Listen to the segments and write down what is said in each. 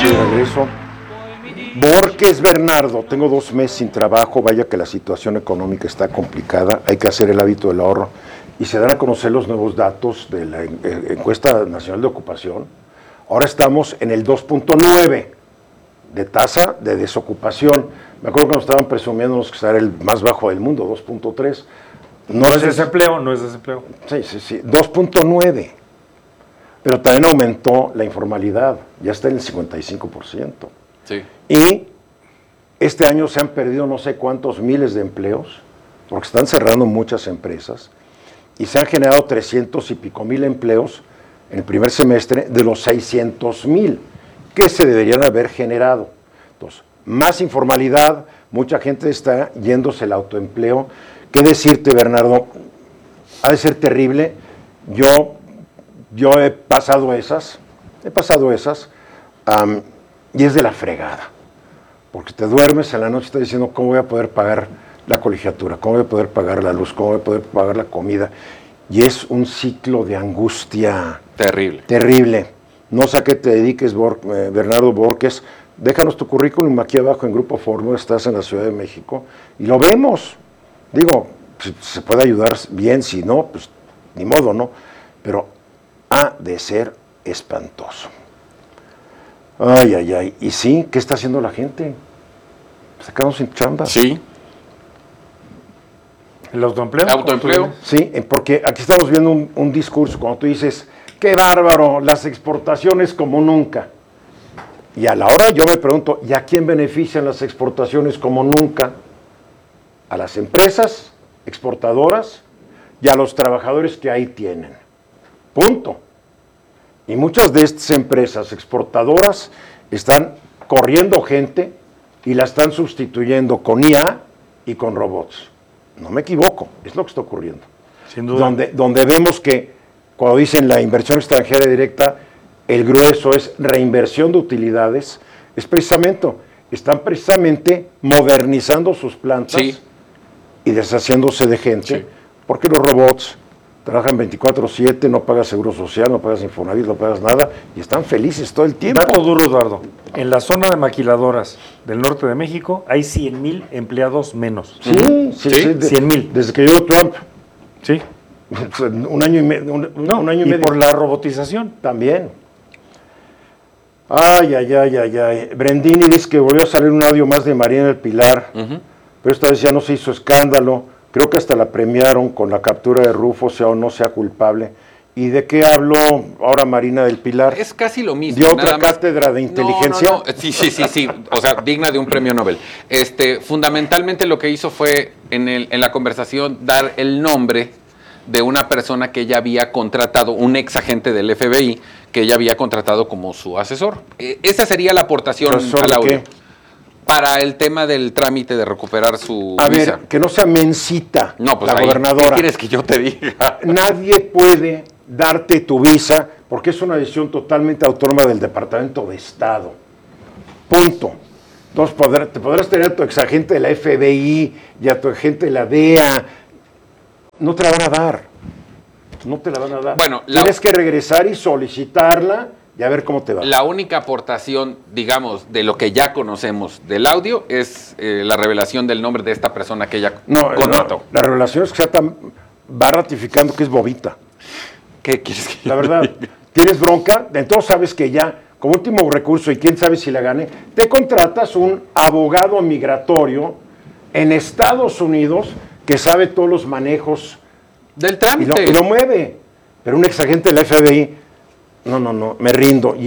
aquí de regreso. Borges Bernardo, tengo 2 meses sin trabajo, vaya que la situación económica está complicada, hay que hacer el hábito del ahorro y se dan a conocer los nuevos datos de la encuesta nacional de ocupación. Ahora estamos en el 2.9 de tasa de desocupación. Me acuerdo que nos estaban presumiéndonos que era el más bajo del mundo, 2.3. No es desempleo, no es desempleo. Sí, 2.9. Pero también aumentó la informalidad, ya está en el 55%. Sí. Y este año se han perdido no sé cuántos miles de empleos, porque están cerrando muchas empresas, y se han generado 300 y pico mil empleos en el primer semestre de los 600,000 que se deberían haber generado. Entonces, más informalidad, mucha gente está yéndose al autoempleo. ¿Qué decirte, Bernardo? Ha de ser terrible. Yo he pasado esas, y es de la fregada, porque te duermes en la noche y estás diciendo cómo voy a poder pagar la colegiatura, cómo voy a poder pagar la luz, cómo voy a poder pagar la comida, y es un ciclo de angustia terrible. No sé a qué te dediques, Bernardo Borges, déjanos tu currículum aquí abajo en Grupo Fórmula, estás en la Ciudad de México, y lo vemos. Digo, si se puede ayudar bien, si no, pues ni modo, ¿no? Pero ha de ser espantoso. Ay. Y sí, ¿qué está haciendo la gente? Se quedaron sin chamba. Sí. ¿El autoempleo? ¿Autoempleo? Sí, porque aquí estamos viendo un discurso, cuando tú dices, qué bárbaro, las exportaciones como nunca. Y a la hora yo me pregunto, ¿y a quién benefician las exportaciones como nunca? A las empresas exportadoras y a los trabajadores que ahí tienen. Punto. Y muchas de estas empresas exportadoras están corriendo gente y la están sustituyendo con IA y con robots. No me equivoco, es lo que está ocurriendo. Sin duda. Donde vemos que cuando dicen la inversión extranjera directa, el grueso es reinversión de utilidades, están precisamente modernizando sus plantas y deshaciéndose de gente, porque los robots trabajan 24/7, no pagas seguro social, no pagas Infonavit, no pagas nada, y están felices todo el tiempo. Dato duro, Eduardo. En la zona de maquiladoras del norte de México hay 100,000 empleados menos. Sí. 100,000. Desde que llegó Trump. Sí. Un año y medio. Un año y medio. Por la robotización. También. Ay. Brendini dice que volvió a salir un audio más de Marina del Pilar, pero esta vez ya no se hizo escándalo. Creo que hasta la premiaron con la captura de Rufo, sea o no sea culpable. ¿Y de qué habló ahora Marina del Pilar? Es casi lo mismo. ¿Dio otra cátedra de inteligencia? No. Sí. O sea, digna de un premio Nobel. Fundamentalmente lo que hizo fue, en la conversación, dar el nombre de una persona que ella había contratado, un ex agente del FBI, que ella había contratado como su asesor. Esa sería la aportación al audio. ¿Qué? Para el tema del trámite de recuperar su visa. A ver, que no sea mencita no, pues la gobernadora. ¿Qué quieres que yo te diga? Nadie puede darte tu visa porque es una decisión totalmente autónoma del Departamento de Estado. Punto. Entonces te podrás tener a tu exagente de la FBI y a tu agente de la DEA. No te la van a dar. No te la van a dar. Bueno, tienes que regresar y solicitarla y a ver cómo te va. La única aportación, digamos, de lo que ya conocemos del audio es la revelación del nombre de esta persona que ella contrató. La revelación es que va ratificando que es bobita. ¿Qué quieres que La verdad, tienes bronca, entonces sabes que ya, como último recurso, y quién sabe si la gane, te contratas un abogado migratorio en Estados Unidos que sabe todos los manejos del trámite y lo mueve. Pero un exagente de la FBI, no, me rindo.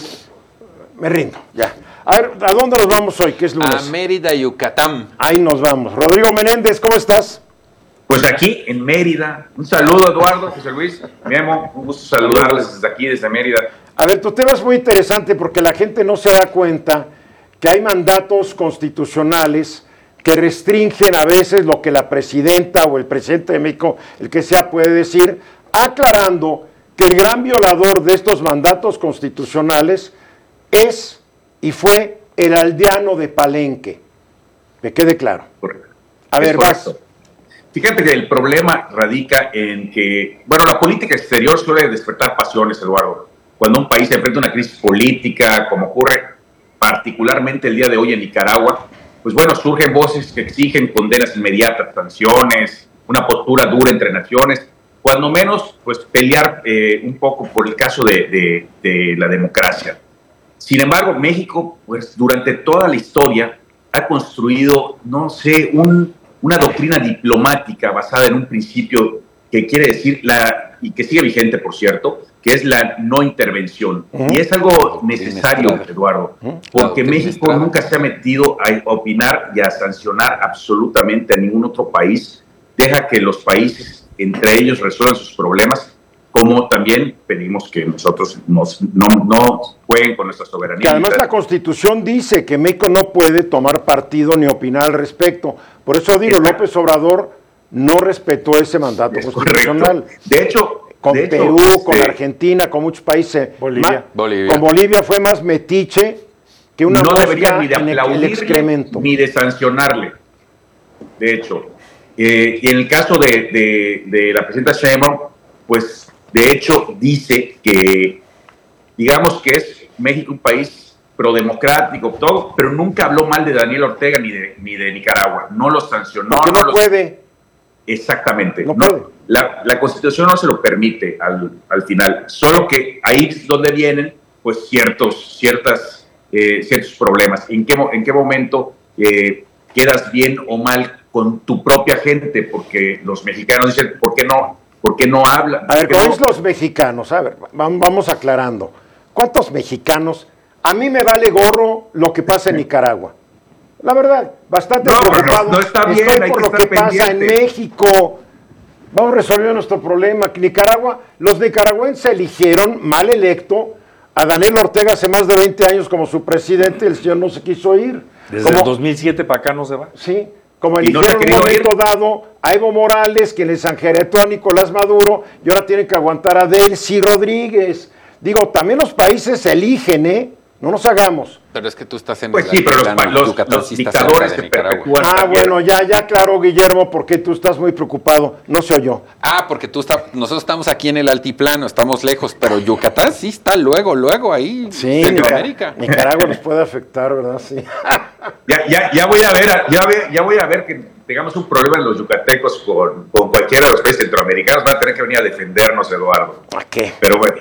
Me rindo, ya. A ver, ¿a dónde nos vamos hoy? ¿Qué es lunes? A Mérida, Yucatán. Ahí nos vamos. Rodrigo Menéndez, ¿cómo estás? Pues aquí en Mérida. Un saludo, Eduardo, José Luis, Memo. Un gusto saludarles desde aquí, desde Mérida. A ver, tu tema es muy interesante porque la gente no se da cuenta que hay mandatos constitucionales que restringen a veces lo que la presidenta o el presidente de México, el que sea, puede decir, aclarando que el gran violador de estos mandatos constitucionales es y fue el aldeano de Palenque. Que quede claro. Correcto. A ver, vas. Fíjate que el problema radica en que, la política exterior suele despertar pasiones, Eduardo. Cuando un país se enfrenta a una crisis política, como ocurre particularmente el día de hoy en Nicaragua, pues bueno, surgen voces que exigen condenas inmediatas, sanciones, una postura dura entre naciones, cuando menos, pues pelear un poco por el caso de la democracia. Sin embargo, México, pues durante toda la historia, ha construido, no sé, una doctrina diplomática basada en un principio que quiere decir, y que sigue vigente, por cierto, que es la no intervención. Y es algo necesario, Eduardo, porque México nunca se ha metido a opinar y a sancionar absolutamente a ningún otro país. Deja que los países, entre ellos, resuelvan sus problemas, como también pedimos que nosotros no jueguen con nuestra soberanía. Que además la Constitución dice que México no puede tomar partido ni opinar al respecto. Por eso digo, López Obrador no respetó ese mandato constitucional. Correcto. De hecho, con Perú, con Argentina, con muchos países. Bolivia. Con Bolivia fue más metiche que una no debería mosca ni de en el aplaudirle excremento. Ni de sancionarle. De hecho, y en el caso de la presidenta Sheinbaum, pues de hecho dice que, digamos que es México un país prodemocrático, todo, pero nunca habló mal de Daniel Ortega ni de Nicaragua. No los sancionó. Porque no puede. Exactamente. No puede. La Constitución no se lo permite al final. Solo que ahí es donde vienen pues ciertos problemas. ¿En qué momento quedas bien o mal con tu propia gente? Porque los mexicanos dicen, ¿por qué no hablan? A ver, ¿cómo es los mexicanos? A ver, vamos aclarando. ¿Cuántos mexicanos? A mí me vale gorro lo que pasa en Nicaragua. La verdad, bastante preocupado. No está bien, estoy por lo que pasa en México. Vamos a resolver nuestro problema. Nicaragua, los nicaragüenses eligieron, mal electo, a Daniel Ortega hace más de 20 años como su presidente, el señor no se quiso ir. Desde el 2007 para acá no se va. Sí, como eligieron en un momento dado a Evo Morales, que les sanjeretó a Nicolás Maduro, y ahora tienen que aguantar a Delcy Rodríguez. Digo, también los países eligen, no nos hagamos. Pero es que tú estás en pues sí, pero los dictadores de Nicaragua. Bueno, ya claro, Guillermo, porque tú estás muy preocupado. No se oyó. Porque nosotros estamos aquí en el altiplano, estamos lejos, pero Yucatán sí está luego ahí. Sí, Centroamérica. Nicaragua nos puede afectar, ¿verdad? Sí. Ya voy a ver que tengamos un problema en los yucatecos con cualquiera de los países centroamericanos. Van a tener que venir a defendernos, Eduardo. ¿A qué? Pero bueno.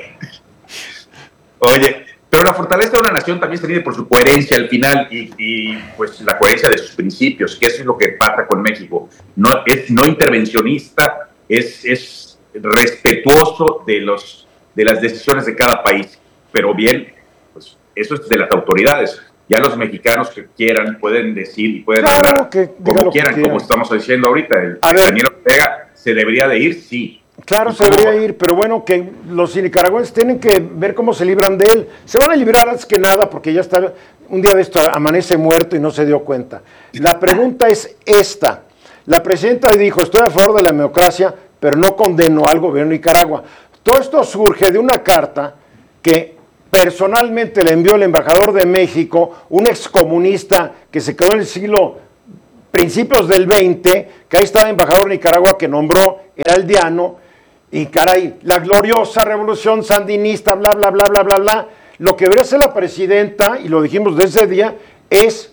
Oye, pero la fortaleza de una nación también se mide por su coherencia al final y pues la coherencia de sus principios, que eso es lo que pasa con México. Es no intervencionista, es respetuoso de las decisiones de cada país, pero bien, pues eso es de las autoridades. Ya los mexicanos que quieran pueden decir y pueden hablar como quieran, como estamos diciendo ahorita. Daniel Ortega se debería de ir, sí. Claro, se debería ir, pero bueno, que los nicaragüenses tienen que ver cómo se libran de él. Se van a librar antes que nada porque ya está, un día de esto amanece muerto y no se dio cuenta. La pregunta es esta. La presidenta dijo, estoy a favor de la democracia, pero no condeno al gobierno de Nicaragua. Todo esto surge de una carta que personalmente le envió el embajador de México, un excomunista que se quedó en el principios del 20, que ahí estaba el embajador de Nicaragua que nombró Heraldiano. Y caray, la gloriosa revolución sandinista, bla, bla, bla, bla, bla, bla. Lo que debería hacer la presidenta, y lo dijimos desde ese día, es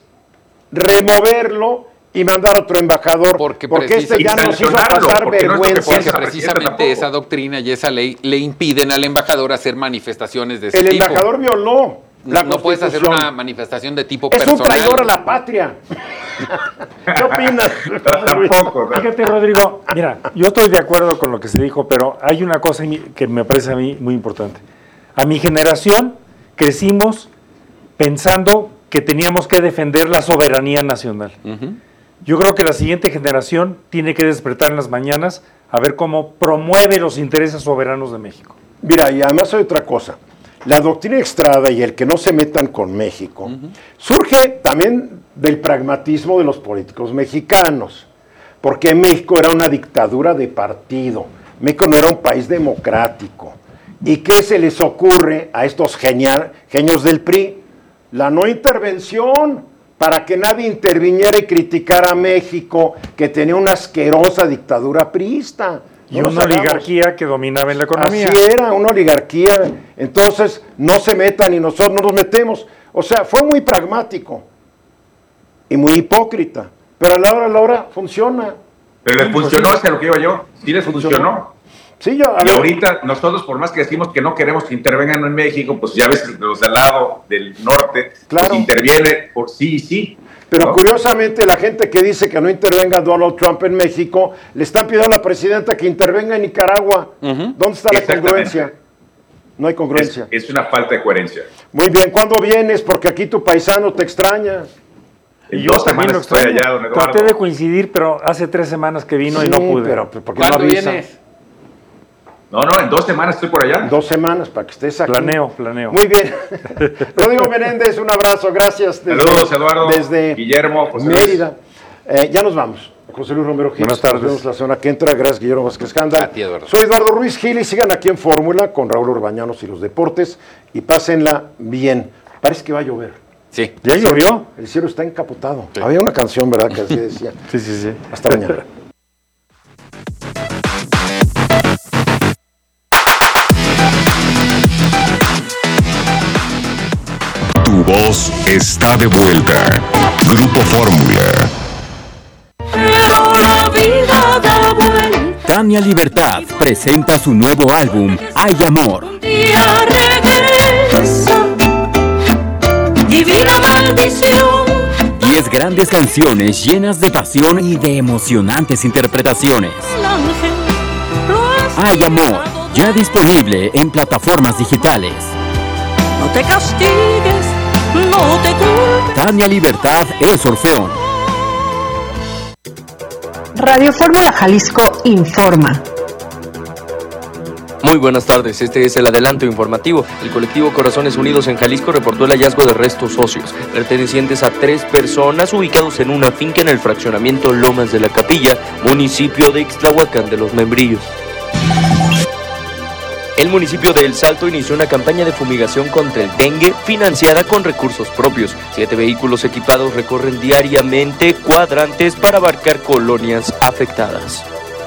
removerlo y mandar a otro embajador. Porque este ya nos hizo pasar vergüenza. Porque precisamente esa doctrina y esa ley le impiden al embajador hacer manifestaciones de ese tipo. El embajador violó la No puedes hacer una manifestación de tipo personal. Es un traidor a la patria. ¿Qué opinas? Tampoco. Fíjate, Rodrigo, mira, yo estoy de acuerdo con lo que se dijo, pero hay una cosa que me parece a mí muy importante. A mi generación crecimos pensando que teníamos que defender la soberanía nacional. Yo creo que la siguiente generación tiene que despertar en las mañanas a ver cómo promueve los intereses soberanos de México. Mira, y además hay otra cosa. La doctrina Estrada y el que no se metan con México surge también del pragmatismo de los políticos mexicanos, porque México era una dictadura de partido, México no era un país democrático. ¿Y qué se les ocurre a estos genios del PRI? La no intervención, para que nadie interviniera y criticara a México, que tenía una asquerosa dictadura priista. Y una oligarquía que dominaba en la economía. Así era, una oligarquía. Entonces, no se metan y nosotros no nos metemos. O sea, fue muy pragmático y muy hipócrita, pero a la hora funciona. Pero les funcionó, es a lo que iba yo. Sí les funcionó. Sí, y ahorita nosotros, por más que decimos que no queremos que intervengan en México, pues ya ves, los del lado del norte, claro, pues interviene por sí y sí. Pero ¿no? Curiosamente, la gente que dice que no intervenga Donald Trump en México, le están pidiendo a la presidenta que intervenga en Nicaragua. ¿Dónde está la congruencia? No hay congruencia. Es una falta de coherencia. Muy bien, ¿cuándo vienes? Porque aquí tu paisano te extraña. En 2 semanas estoy allá, don Eduardo. Traté de coincidir, pero hace 3 semanas que vino y no pude. Pero ¿por qué ¿Cuándo no avisa? vienes? No, en 2 semanas estoy por allá. 2 semanas para que estés aquí. Planeo. Muy bien. Rodrigo Menéndez, un abrazo, gracias. Saludos, Eduardo. Desde Guillermo, José Luis. Mérida. Ya nos vamos. José Luis Romero Gil. Buenas tardes. Nos vemos la semana que entra. Gracias, Guillermo Vázquez Canda. A ti, Eduardo. Soy Eduardo Ruiz Gil y sigan aquí en Fórmula con Raúl Orbañanos y los deportes y pásenla bien. Parece que va a llover. Sí. ¿Ya llovió? El cielo está encapotado. Sí. Había una canción, ¿verdad? Que así decía. Sí. Hasta mañana. Tu voz está de vuelta. Grupo Fórmula. Pero la vida da vuelta. Tania Libertad presenta su nuevo álbum, Hay Amor. Un día regresa, divina maldición. 10 grandes canciones llenas de pasión y de emocionantes interpretaciones. El ángel lo Hay Amor, ya disponible en plataformas digitales. No te castigues, no te culpes. Tania Libertad es Orfeón. Radio Fórmula Jalisco informa. Muy buenas tardes, este es el adelanto informativo. El colectivo Corazones Unidos en Jalisco reportó el hallazgo de restos óseos pertenecientes a 3 personas ubicados en una finca en el fraccionamiento Lomas de la Capilla, municipio de Ixtlahuacán de los Membrillos. El municipio de El Salto inició una campaña de fumigación contra el dengue financiada con recursos propios. 7 vehículos equipados recorren diariamente cuadrantes para abarcar colonias afectadas.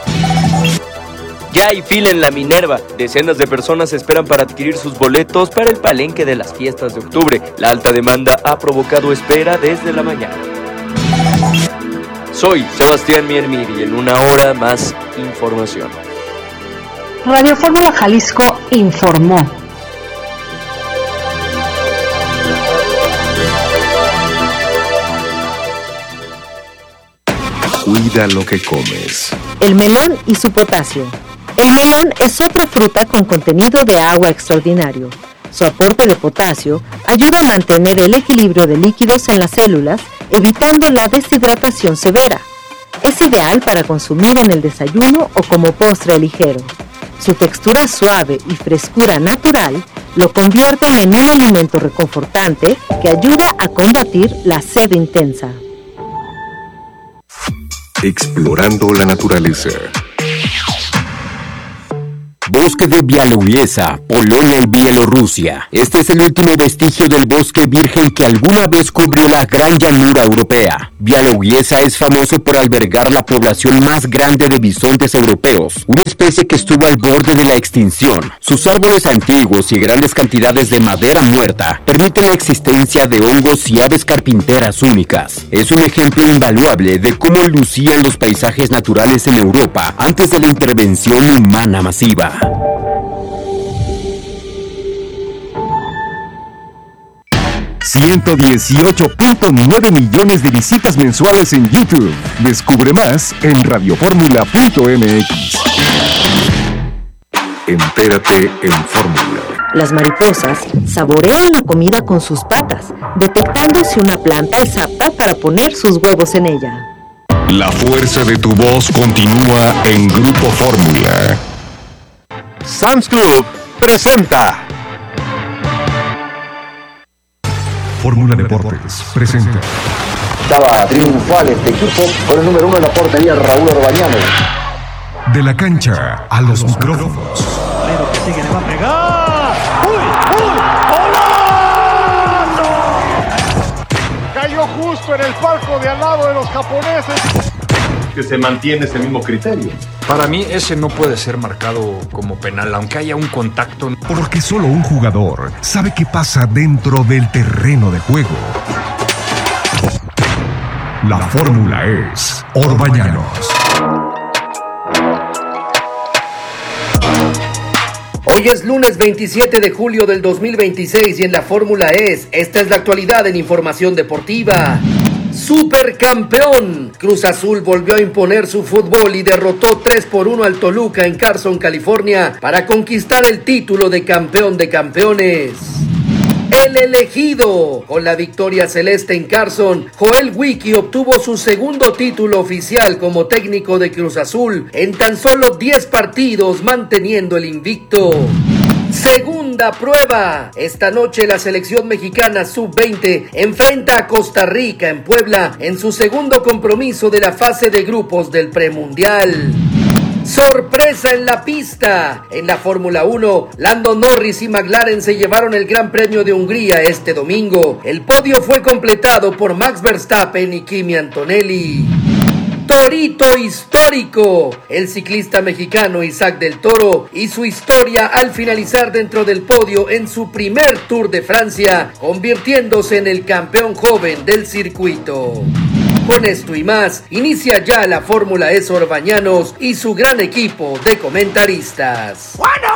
Ya hay fila en la Minerva. Decenas de personas esperan para adquirir sus boletos para el palenque de las fiestas de octubre. La alta demanda ha provocado espera desde la mañana. Soy Sebastián Miermir y en una hora más información. Radio Fórmula Jalisco informó. Cuida lo que comes. El melón y su potasio. El melón es otra fruta con contenido de agua extraordinario. Su aporte de potasio ayuda a mantener el equilibrio de líquidos en las células, evitando la deshidratación severa. Es ideal para consumir en el desayuno o como postre ligero. Su textura suave y frescura natural lo convierten en un alimento reconfortante que ayuda a combatir la sed intensa. Explorando la naturaleza. Bosque de Białowieża, Polonia y Bielorrusia. Este es el último vestigio del bosque virgen que alguna vez cubrió la gran llanura europea. Białowieża es famoso por albergar la población más grande de bisontes europeos, una especie que estuvo al borde de la extinción. Sus árboles antiguos y grandes cantidades de madera muerta permiten la existencia de hongos y aves carpinteras únicas. Es un ejemplo invaluable de cómo lucían los paisajes naturales en Europa antes de la intervención humana masiva. 118.9 millones de visitas mensuales en YouTube. Descubre más en radioformula.mx. Entérate en Fórmula. Las mariposas saborean la comida con sus patas, detectando si una planta es apta para poner sus huevos en ella. La fuerza de tu voz continúa en Grupo Fórmula. Sam's Club presenta Fórmula Deportes presenta. Estaba triunfal este equipo con el número 1 en la portería, Raúl Orbañanos. De la cancha a los micrófonos. Que sigue, le va a pegar. ¡Uy! ¡Golazo! Cayó justo en el palco de al lado de los japoneses. que se mantiene ese mismo criterio. Para mí ese no puede ser marcado como penal, aunque haya un contacto. Porque solo un jugador sabe qué pasa dentro del terreno de juego. La fórmula es Orbañanos. Hoy es lunes 27 de julio del 2026 y en la Fórmula E, esta es la actualidad en información deportiva. Supercampeón. Cruz Azul volvió a imponer su fútbol y derrotó 3-1 al Toluca en Carson, California, para conquistar el título de campeón de campeones. El elegido. Con la victoria celeste en Carson, Joel Wiki obtuvo su segundo título oficial como técnico de Cruz Azul en tan solo 10 partidos, manteniendo el invicto. Segunda prueba. Esta noche la selección mexicana sub-20 enfrenta a Costa Rica en Puebla en su segundo compromiso de la fase de grupos del premundial. Sorpresa en la pista. En la Fórmula 1, Lando Norris y McLaren se llevaron el Gran Premio de Hungría este domingo. El podio fue completado por Max Verstappen y Kimi Antonelli. Torito histórico. El ciclista mexicano Isaac del Toro y su historia al finalizar dentro del podio en su primer Tour de Francia, convirtiéndose en el campeón joven del circuito. Con esto y más, inicia ya la Fórmula E Orbañanos y su gran equipo de comentaristas. Bueno,